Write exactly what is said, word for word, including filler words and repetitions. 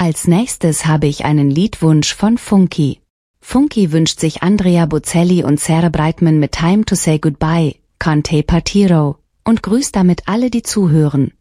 Als nächstes habe ich einen Liedwunsch von Funky. Funky wünscht sich Andrea Bocelli und Sarah Brightman mit Time to Say Goodbye, Cante Partiro, und grüßt damit alle, die zuhören.